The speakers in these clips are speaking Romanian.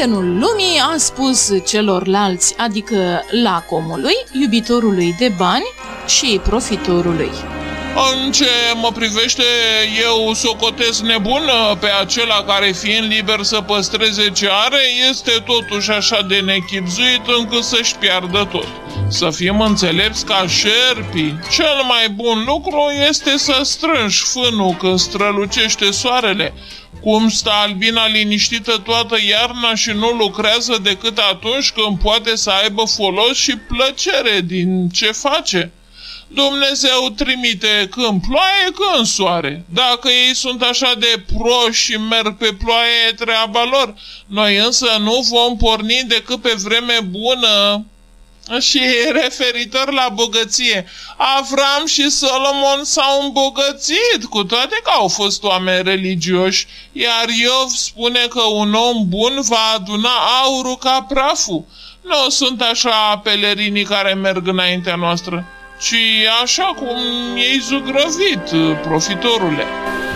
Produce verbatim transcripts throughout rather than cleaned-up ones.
prietenul lumii a spus celorlalți, adică lacomului, iubitorului de bani și profitorului: în ce mă privește, eu socotesc nebun pe acela care, fiind liber să păstreze ce are, este totuși așa de nechibzuit încât să-și piardă tot. Să fim înțelepți ca șerpii. Cel mai bun lucru este să strângi fânul când strălucește soarele. Cum stă albina liniștită toată iarna și nu lucrează decât atunci când poate să aibă folos și plăcere din ce face. Dumnezeu trimite când ploaie, când soare. Dacă ei sunt așa de proști și merg pe ploaie, e treaba lor. Noi însă nu vom porni decât pe vreme bună. Și referitor la bogăție, Avram și Solomon s-au îmbogățit, cu toate că au fost oameni religioși, iar Iov spune că un om bun va aduna aurul ca praful. Nu sunt așa pelerinii care merg înaintea noastră, ci așa cum ei zugrăvit, profitorule.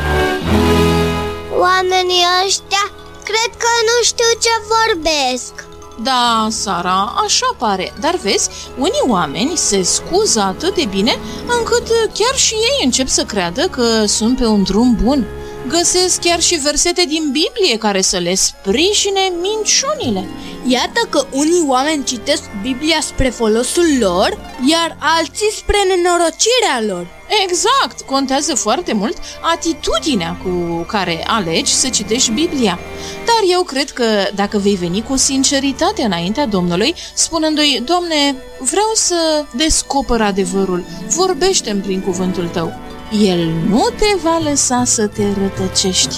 Oamenii ăștia cred că nu știu ce vorbesc. Da, Sara, așa pare, dar vezi, unii oameni se scuză atât de bine încât chiar și ei încep să creadă că sunt pe un drum bun. Găsesc chiar și versete din Biblie care să le sprijine minciunile. Iată că unii oameni citesc Biblia spre folosul lor, iar alții spre nenorocirea lor. Exact, contează foarte mult atitudinea cu care alegi să citești Biblia. Dar eu cred că dacă vei veni cu sinceritate înaintea Domnului, spunându-i: Doamne, vreau să descoper adevărul, vorbește-mi prin cuvântul Tău, El nu te va lăsa să te rătăcești.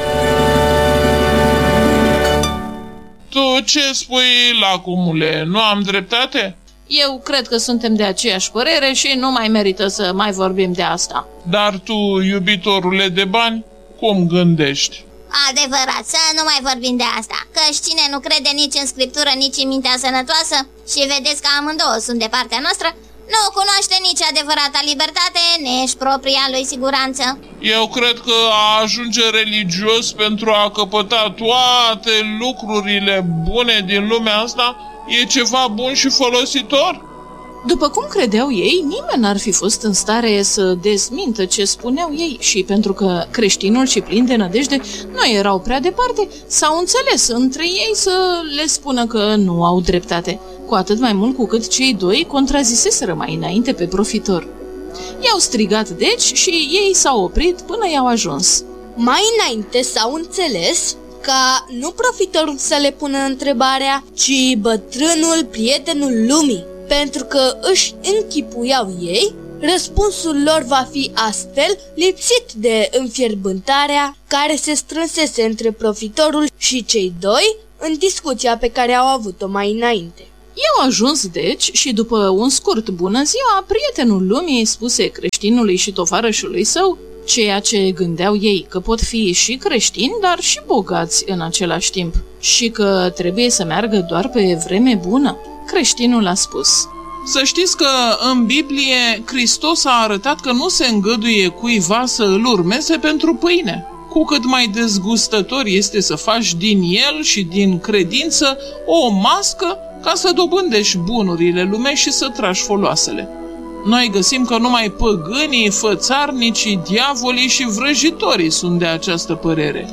Tu ce spui, lacomule? Nu am dreptate? Eu cred că suntem de aceeași părere și nu mai merită să mai vorbim de asta. Dar tu, iubitorule de bani, cum gândești? Adevărat, să nu mai vorbim de asta, căci cine nu crede nici în scriptură, nici în mintea sănătoasă, și vedeți că amândouă sunt de partea noastră, nu cunoaște nici adevărata libertate, nici propria lui siguranță. Eu cred că a ajunge religios pentru a căpăta toate lucrurile bune din lumea asta e ceva bun și folositor? După cum credeau ei, nimeni n-ar fi fost în stare să dezmintă ce spuneau ei și pentru că creștinul și plin de nădejde nu erau prea departe, s-au înțeles între ei să le spună că nu au dreptate, cu atât mai mult cu cât cei doi contraziseseră mai înainte pe profitor. I-au strigat deci și ei s-au oprit până i-au ajuns. Mai înainte s-au înțeles ca nu profitorul să le pună întrebarea, ci bătrânul, prietenul lumii. Pentru că își închipuiau ei, răspunsul lor va fi astfel lipsit de înfierbântarea care se strânsese între profitorul și cei doi în discuția pe care au avut-o mai înainte. I-au ajuns deci și după un scurt bună ziua, prietenul lumii spuse creștinului și tovarășului său ceea ce gândeau ei, că pot fi și creștini, dar și bogați în același timp și că trebuie să meargă doar pe vreme bună. Creștinul a spus: să știți că în Biblie Hristos a arătat că nu se îngăduie cuiva să îl urmeze pentru pâine. Cu cât mai dezgustător este să faci din el și din credință o mască ca să dobândești bunurile lumești și să tragi foloasele. Noi găsim că numai păgânii, fățarnicii, diavolii și vrăjitorii sunt de această părere.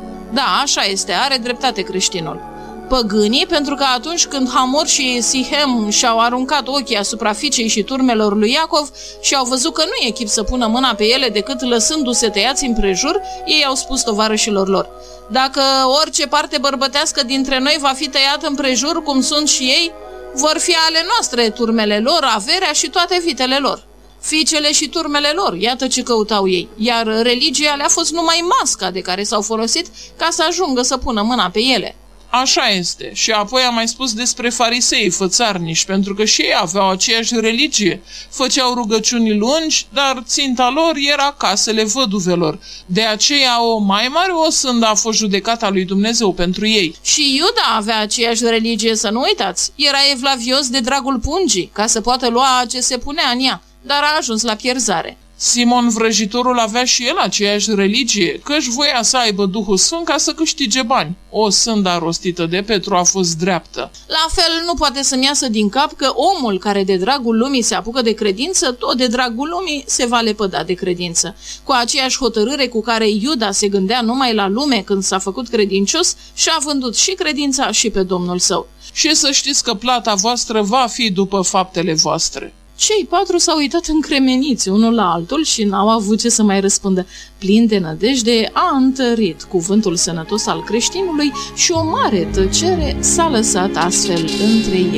Da, așa este, are dreptate creștinul. Păgânii, pentru că atunci când Hamor și Sihem și-au aruncat ochii asupra fiicei și turmelor lui Iacov și au văzut că nu e chip să pună mâna pe ele decât lăsându-se tăiați împrejur, ei au spus tovarășilor lor: dacă orice parte bărbătească dintre noi va fi tăiat împrejur, cum sunt și ei, vor fi ale noastre turmele lor, averea și toate vitele lor. Fiicele și turmele lor, iată ce căutau ei, iar religia le-a fost numai masca de care s-au folosit ca să ajungă să pună mâna pe ele. Așa este. Și apoi am mai spus despre farisei fățarnici, pentru că și ei aveau aceeași religie. Făceau rugăciuni lungi, dar ținta lor era casele văduvelor. De aceea o mai mare osândă a fost judecata lui Dumnezeu pentru ei. Și Iuda avea aceeași religie, să nu uitați. Era evlavios de dragul pungii, ca să poată lua ce se punea în ea, dar a ajuns la pierzare. Simon Vrăjitorul avea și el aceeași religie, că-și voia să aibă Duhul Sfânt ca să câștige bani. O sânda rostită de Petru a fost dreaptă. La fel, nu poate să-mi iasă din cap că omul care de dragul lumii se apucă de credință, tot de dragul lumii se va lepăda de credință. Cu aceeași hotărâre cu care Iuda se gândea numai la lume când s-a făcut credincios, și-a vândut și credința și pe Domnul său. Și să știți că plata voastră va fi după faptele voastre. Cei patru s-au uitat încremeniți unul la altul și n-au avut ce să mai răspundă. Plin de nădejde, a întărit cuvântul sănătos al creștinului și o mare tăcere s-a lăsat astfel între ei.